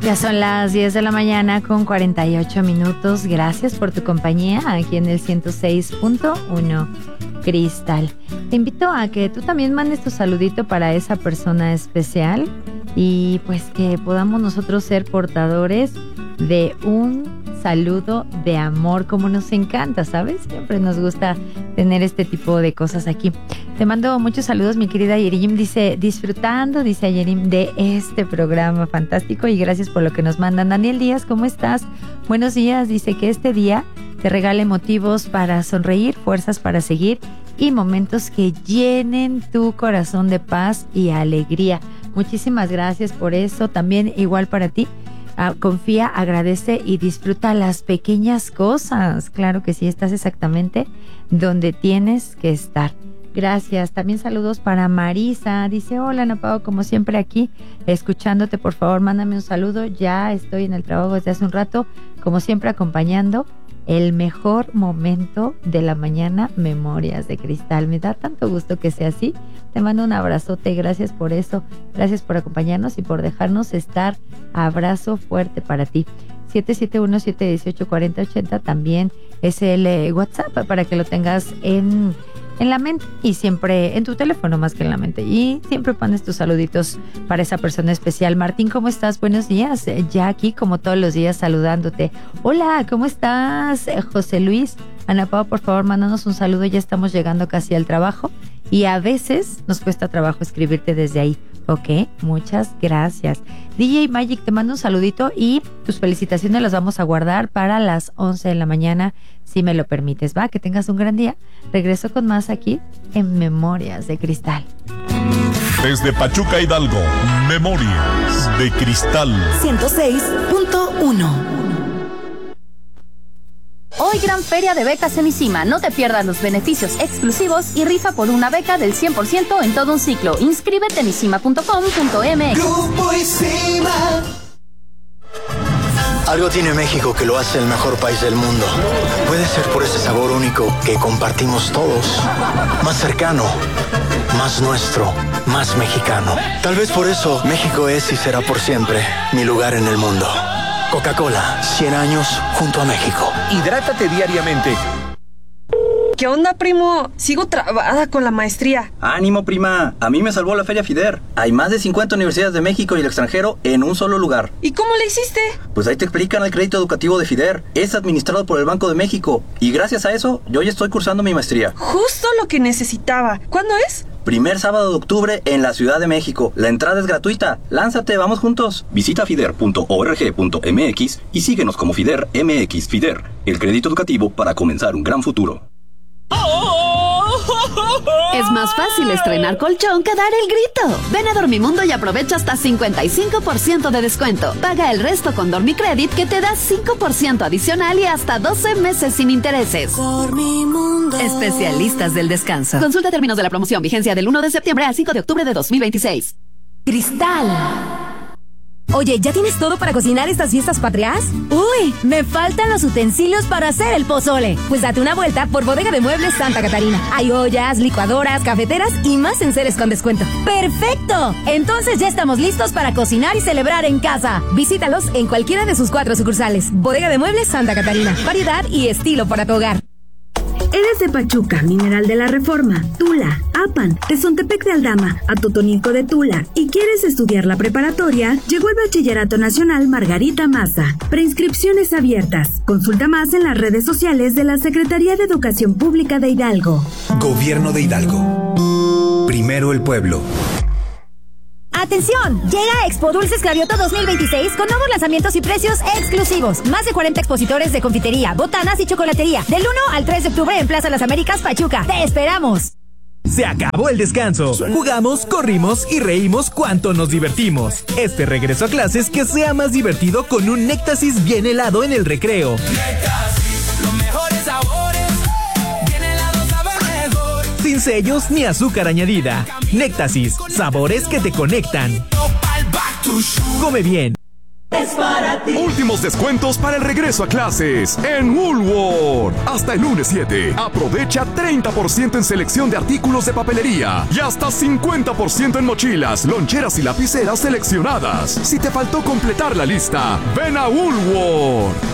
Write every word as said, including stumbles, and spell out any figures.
Ya son las diez de la mañana con cuarenta y ocho minutos. Gracias por tu compañía aquí en el ciento seis punto uno Cristal. Te invito a que tú también mandes tu saludito para esa persona especial y pues que podamos nosotros ser portadores de un saludo de amor, como nos encanta, ¿sabes? Siempre nos gusta tener este tipo de cosas aquí. Te mando muchos saludos, mi querida Yerim. Dice, disfrutando, dice Yerim, de este programa fantástico y gracias por lo que nos mandan. Daniel Díaz, ¿cómo estás? Buenos días. Dice que este día te regale motivos para sonreír, fuerzas para seguir y momentos que llenen tu corazón de paz y alegría. Muchísimas gracias por eso. También igual para ti. Uh, confía, agradece y disfruta las pequeñas cosas. Claro que sí, estás exactamente donde tienes que estar. Gracias. También saludos para Marisa. Dice, hola Ana Pao, como siempre aquí, escuchándote. Por favor, mándame un saludo. Ya estoy en el trabajo desde hace un rato, como siempre acompañando el mejor momento de la mañana, Memorias de Cristal. Me da tanto gusto que sea así. Te mando un abrazote, gracias por eso. Gracias por acompañarnos y por dejarnos estar. Abrazo fuerte para ti. siete siete uno, siete uno ocho, cuatro cero ocho cero también es el eh, WhatsApp para que lo tengas en, en la mente y siempre en tu teléfono más que en la mente. Y siempre pones tus saluditos para esa persona especial. Martín, ¿cómo estás? Buenos días. Ya aquí como todos los días saludándote. Hola, ¿cómo estás? José Luis. Ana Pao, por favor, mándanos un saludo. Ya estamos llegando casi al trabajo y a veces nos cuesta trabajo escribirte desde ahí. Ok, muchas gracias. D J Magic, te mando un saludito y tus felicitaciones las vamos a guardar para las once de la mañana, si me lo permites. Va, que tengas un gran día. Regreso con más aquí en Memorias de Cristal. Desde Pachuca, Hidalgo, Memorias de Cristal. ciento seis punto uno. Hoy gran feria de becas en ICIMA. No te pierdas los beneficios exclusivos y rifa por una beca del cien por ciento en todo un ciclo. Inscríbete en isima punto com punto m x. Grupo ICIMA. Algo tiene México que lo hace el mejor país del mundo. Puede ser por ese sabor único que compartimos todos. Más cercano, más nuestro, más mexicano. Tal vez por eso México es y será por siempre mi lugar en el mundo. Coca-Cola, cien años junto a México. Hidrátate diariamente. ¿Qué onda, primo? Sigo trabada con la maestría. Ánimo, prima. A mí me salvó la Feria FIDER. Hay más de cincuenta universidades de México y el extranjero en un solo lugar. ¿Y cómo le hiciste? Pues ahí te explican el crédito educativo de FIDER. Es administrado por el Banco de México. Y gracias a eso, yo ya estoy cursando mi maestría. Justo lo que necesitaba. ¿Cuándo es? Primer sábado de octubre en la Ciudad de México. La entrada es gratuita. Lánzate, vamos juntos. Visita fider punto org punto m x y síguenos como FIDER M X. FIDER, el crédito educativo para comenzar un gran futuro. Es más fácil estrenar colchón que dar el grito. Ven a Dormimundo y aprovecha hasta cincuenta y cinco por ciento de descuento. Paga el resto con Dormicredit que te da cinco por ciento adicional y hasta doce meses sin intereses. Dormimundo. Especialistas del descanso. Consulta términos de la promoción. Vigencia del uno de septiembre al cinco de octubre de dos mil veintiséis. Cristal. Oye, ¿ya tienes todo para cocinar estas fiestas patrias? Uy, me faltan los utensilios para hacer el pozole. Pues date una vuelta por Bodega de Muebles Santa Catarina. Hay ollas, licuadoras, cafeteras y más enseres con descuento. ¡Perfecto! Entonces ya estamos listos para cocinar y celebrar en casa. Visítalos en cualquiera de sus cuatro sucursales. Bodega de Muebles Santa Catarina. Variedad y estilo para tu hogar. Eres de Pachuca, Mineral de la Reforma, Tula, Apan, Tezontepec de Aldama, Atotonilco de Tula y quieres estudiar la preparatoria, llegó el Bachillerato Nacional Margarita Maza. Preinscripciones abiertas. Consulta más en las redes sociales de la Secretaría de Educación Pública de Hidalgo. Gobierno de Hidalgo. Primero el pueblo. ¡Atención! Llega Expo Dulces Clavioto dos mil veintiséis con nuevos lanzamientos y precios exclusivos. Más de cuarenta expositores de confitería, botanas y chocolatería. Del uno al tres de octubre en Plaza Las Américas, Pachuca. ¡Te esperamos! Se acabó el descanso. Jugamos, corrimos y reímos cuanto nos divertimos. Este regreso a clases que sea más divertido con un Néctasis bien helado en el recreo. Néctasis, los mejores sabores. Bien helado sabe mejor. Sin sellos ni azúcar añadida. Néctasis, sabores que te conectan. Come bien. Es para ti. Últimos descuentos para el regreso a clases en Woolworth. Hasta el lunes siete. Aprovecha treinta por ciento en selección de artículos de papelería y hasta cincuenta por ciento en mochilas, loncheras y lapiceras seleccionadas. Si te faltó completar la lista, ven a Woolworth.